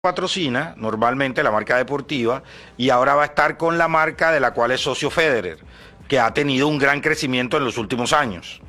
patrocina normalmente la marca deportiva y ahora va a estar con la marca de la cual es socio Federer, que ha tenido un gran crecimiento en los últimos años.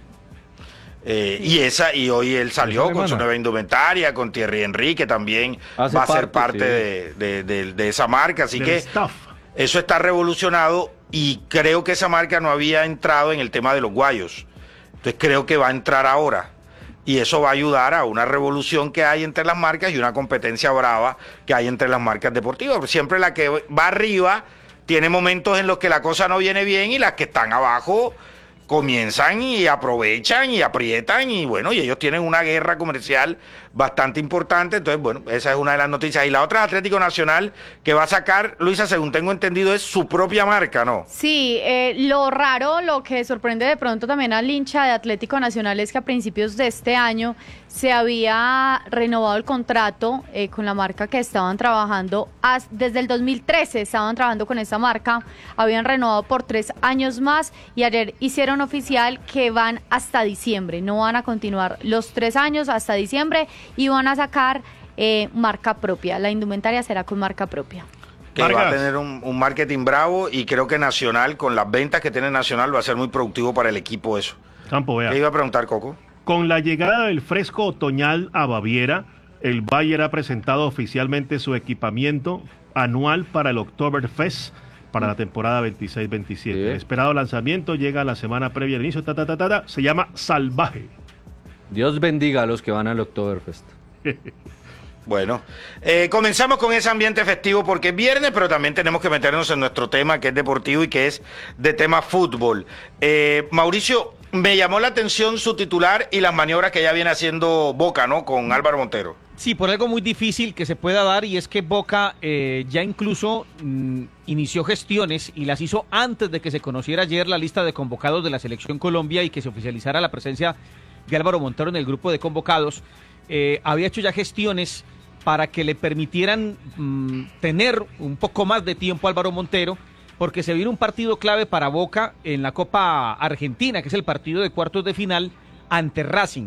Y hoy él salió con su nueva indumentaria, con Thierry Henry, que también va a ser parte de esa marca, así que eso está revolucionado y creo que esa marca no había entrado en el tema de los guayos, entonces creo que va a entrar ahora. Y eso va a ayudar a una revolución que hay entre las marcas y una competencia brava que hay entre las marcas deportivas. Siempre la que va arriba tiene momentos en los que la cosa no viene bien y las que están abajo comienzan y aprovechan y aprietan y bueno, y ellos tienen una guerra comercial bastante importante. Entonces, bueno, esa es una de las noticias. Y la otra es Atlético Nacional, que va a sacar, Luisa, según tengo entendido, es su propia marca, ¿no? Sí, lo raro, lo que sorprende de pronto también al hincha de Atlético Nacional es que a principios de este año se había renovado el contrato con la marca que estaban trabajando desde el 2013, estaban trabajando con esa marca, habían renovado por 3 años más y ayer hicieron oficial que van hasta diciembre, no van a continuar los 3 años hasta diciembre y van a sacar marca propia, la indumentaria será con marca propia. Que va a tener un marketing bravo y creo que Nacional, con las ventas que tiene Nacional, va a ser muy productivo para el equipo eso. Campo, vea. ¿Qué iba a preguntar, Coco? Con la llegada del fresco otoñal a Baviera, el Bayer ha presentado oficialmente su equipamiento anual para el Oktoberfest para la temporada 26-27. Sí. El esperado lanzamiento llega la semana previa al inicio, se llama Salvaje. Dios bendiga a los que van al Oktoberfest. Bueno, comenzamos con ese ambiente festivo porque es viernes, pero también tenemos que meternos en nuestro tema que es deportivo y que es de tema fútbol. Mauricio, me llamó la atención su titular y las maniobras que ya viene haciendo Boca, ¿no? Con Álvaro Montero. Sí, por algo muy difícil que se pueda dar y es que Boca ya incluso inició gestiones y las hizo antes de que se conociera ayer la lista de convocados de la Selección Colombia y que se oficializara la presencia de Álvaro Montero en el grupo de convocados. Había hecho ya gestiones para que le permitieran tener un poco más de tiempo a Álvaro Montero, porque se viene un partido clave para Boca en la Copa Argentina, que es el partido de cuartos de final ante Racing.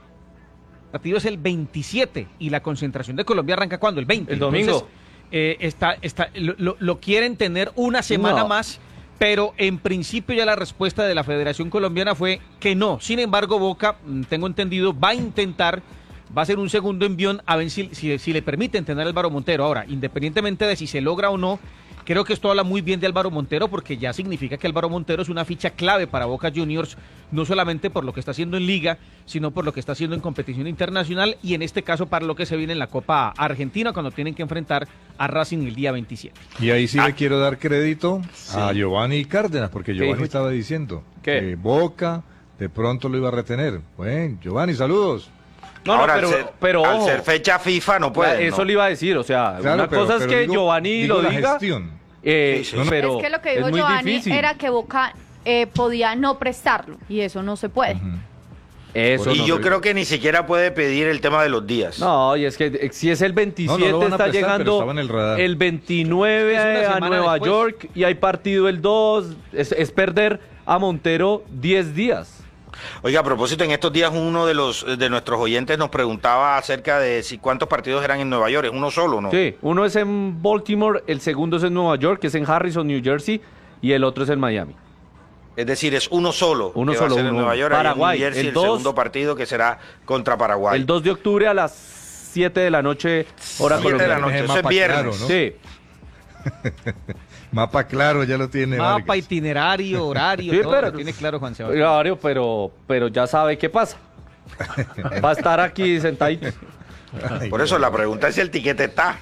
El partido es el 27 y la concentración de Colombia arranca ¿cuándo? El 20. El domingo. Entonces, lo quieren tener una semana más, pero en principio ya la respuesta de la Federación Colombiana fue que no. Sin embargo, Boca, tengo entendido, va a intentar, va a hacer un segundo envión a ver si le permiten tener a Álvaro Montero. Ahora, independientemente de si se logra o no, creo que esto habla muy bien de Álvaro Montero porque ya significa que Álvaro Montero es una ficha clave para Boca Juniors, no solamente por lo que está haciendo en Liga, sino por lo que está haciendo en competición internacional y en este caso para lo que se viene en la Copa Argentina cuando tienen que enfrentar a Racing el día 27. Y ahí sí le quiero dar crédito a Giovanni Cárdenas, porque Giovanni estaba diciendo que Boca de pronto lo iba a retener. Bueno, Giovanni, saludos. No, ahora, pero al ser fecha FIFA no puede. Eso le iba a decir, o sea, claro, una cosa es que digo, Giovanni lo diga. Pero es que lo que dijo Giovanni difícil. Era que Boca podía no prestarlo y eso no se puede. Eso y yo creo que ni siquiera puede pedir el tema de los días. No, y es que si es el 27 está llegando el 29 a Nueva después. York y hay partido el 2, es perder a Montero 10 días. Oiga, a propósito, en estos días uno de nuestros oyentes nos preguntaba acerca de cuántos partidos eran en Nueva York. ¿Es uno solo, no? Sí, uno es en Baltimore, el segundo es en Nueva York, que es en Harrison, New Jersey, y el otro es en Miami. Es decir, es uno solo. Uno que solo, va a ser en Nueva York, Paraguay. En New Jersey, el segundo partido que será contra Paraguay. El 2 de octubre a las 7 de la noche, hora colombiana. 7 de la noche, eso es viernes. Claro, ¿no? Sí. Mapa claro, ya lo tiene. Mapa, Vargas. itinerario, horario, sí, todo pero, lo tiene claro Juan Sebastián. Horario, pero ya sabe qué pasa. Va a estar aquí sentadito. Por eso la pregunta es si el tiquete está.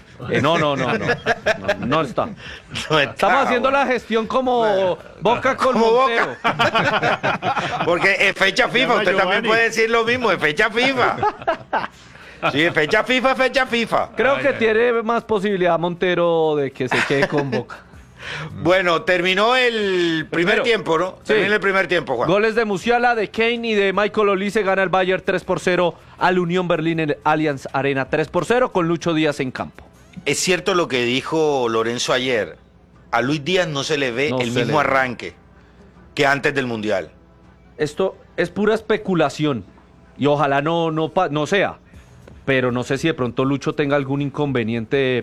No está. No está. Estamos haciendo la gestión como Boca con Montero. Porque es fecha FIFA, usted también puede decir lo mismo, es fecha FIFA. Sí, fecha FIFA. Creo que tiene más posibilidad Montero de que se quede con Boca. Bueno, terminó el primer tiempo, ¿no? Sí. Terminó el primer tiempo, Juan. Goles de Musiala, de Kane y de Michael Olise. Gana el Bayern 3-0 al Unión Berlín en el Allianz Arena. 3-0 con Lucho Díaz en campo. Es cierto lo que dijo Lorenzo ayer. A Luis Díaz no se le ve el mismo arranque que antes del Mundial. Esto es pura especulación y ojalá no sea. pero no sé si de pronto Lucho tenga algún inconveniente